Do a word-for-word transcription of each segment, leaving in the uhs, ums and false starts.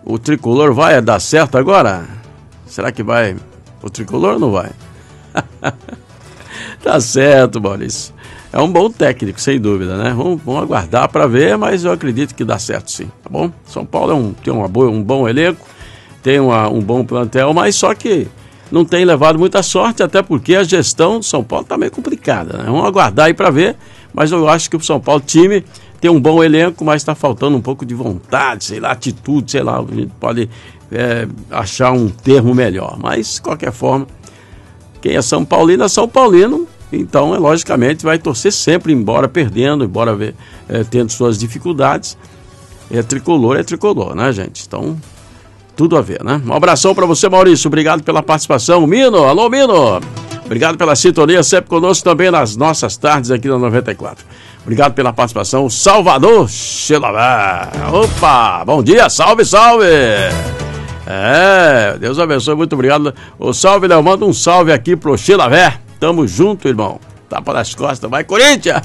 O tricolor vai dar certo agora? Será que vai? O tricolor ou não vai? Tá certo, Maurício. É um bom técnico, sem dúvida, né? Vamos, vamos aguardar para ver, mas eu acredito que dá certo sim, tá bom? São Paulo é um, tem uma boa, um bom elenco, tem uma, um bom plantel, mas só que não tem levado muita sorte, até porque a gestão do São Paulo tá meio complicada, né? Vamos aguardar aí para ver, mas eu acho que o São Paulo time tem um bom elenco, mas está faltando um pouco de vontade, sei lá, atitude, sei lá, a gente pode é, achar um termo melhor, mas de qualquer forma, quem é São Paulino é São Paulino. Então, é, logicamente, vai torcer sempre, embora perdendo, embora ver, é, tendo suas dificuldades. É tricolor, é tricolor, né, gente? Então, tudo a ver, né? Um abração para você, Maurício. Obrigado pela participação. Mino, alô, Mino. Obrigado pela sintonia, sempre conosco também nas nossas tardes aqui na noventa e quatro. Obrigado pela participação. Salvador Xelavé. Opa, bom dia, salve, salve. É, Deus abençoe, muito obrigado. O salve, Léo, manda um salve aqui pro Xelavé. Tamo junto, irmão. Tapa nas costas, vai Corinthians!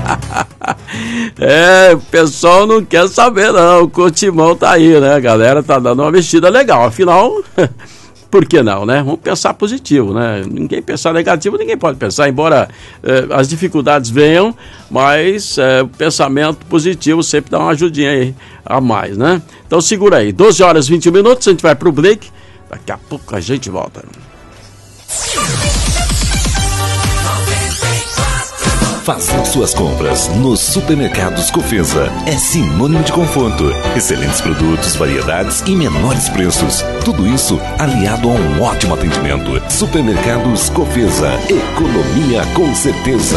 É, o pessoal não quer saber não, o Timão tá aí, né? A galera tá dando uma mexida legal, afinal, por que não, né? Vamos pensar positivo, né? Ninguém pensar negativo, ninguém pode pensar, embora eh, as dificuldades venham, mas eh, o pensamento positivo sempre dá uma ajudinha aí a mais, né? Então segura aí, doze horas e vinte e um minutos, a gente vai pro break, daqui a pouco a gente volta. Faça suas compras nos supermercados Cofesa. É sinônimo de conforto, excelentes produtos, variedades e menores preços. Tudo isso aliado a um ótimo atendimento. Supermercados Cofesa. Economia com certeza.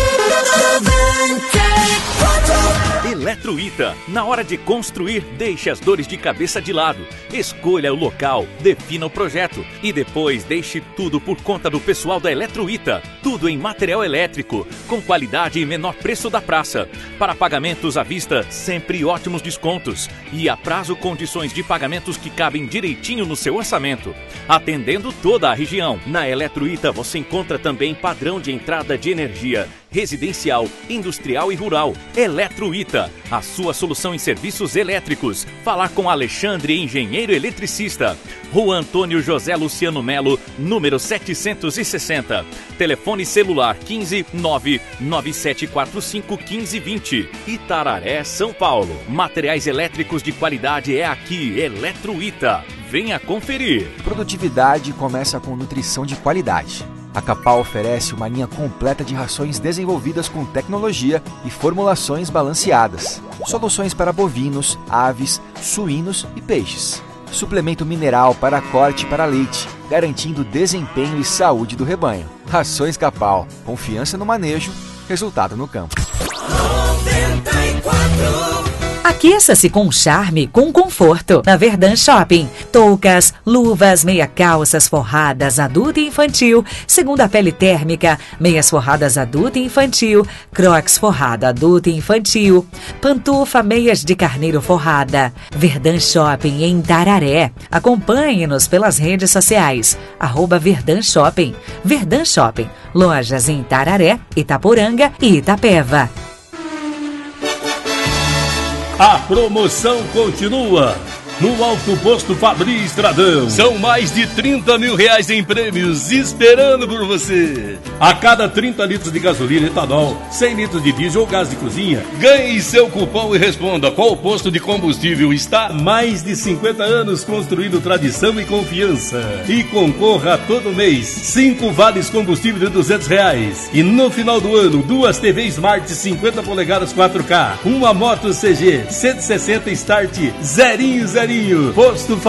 Eletroita, na hora de construir, deixe as dores de cabeça de lado. Escolha o local, defina o projeto e depois deixe tudo por conta do pessoal da Eletroita. Tudo em material elétrico, com qualidade e menor preço da praça. Para pagamentos à vista, sempre ótimos descontos. E a prazo, condições de pagamentos que cabem direitinho no seu orçamento. Atendendo toda a região. Na Eletroita você encontra também padrão de entrada de energia residencial, industrial e rural. Eletroita, a sua solução em serviços elétricos. Falar com Alexandre, engenheiro eletricista. Rua Antônio José Luciano Melo, número setecentos e sessenta. Telefone celular quinze nove nove sete quatro cinco quinze vinte. Itararé, São Paulo. Materiais elétricos de qualidade é aqui, Eletroita. Venha conferir. Produtividade começa com nutrição de qualidade. A Capal oferece uma linha completa de rações desenvolvidas com tecnologia e formulações balanceadas. Soluções para bovinos, aves, suínos e peixes. Suplemento mineral para corte e para leite, garantindo desempenho e saúde do rebanho. Rações Capal. Confiança no manejo, resultado no campo. noventa e quatro. Aqueça-se com charme, com conforto. Na Verdun Shopping. Toucas, luvas, meia calças forradas adulto e infantil, segunda pele térmica, meias forradas adulto e infantil, crocs forrada adulto e infantil, pantufa, meias de carneiro forrada. Verdun Shopping em Itararé. Acompanhe-nos pelas redes sociais. Arroba Verdun Shopping. Verdun Shopping. Lojas em Itararé, Itaporanga e Itapeva. A promoção continua no Alto Posto Fabri Estradão. São mais de trinta mil reais em prêmios esperando por você. A cada trinta litros de gasolina, etanol, cem litros de diesel ou gás de cozinha, ganhe seu cupom e responda qual posto de combustível está há mais de cinquenta anos construindo tradição e confiança. E concorra todo mês cinco vales combustível de duzentos reais. E no final do ano, duas T V Smart cinquenta polegadas quatro K, uma moto C G cento e sessenta Start zerinho zerinho. Posto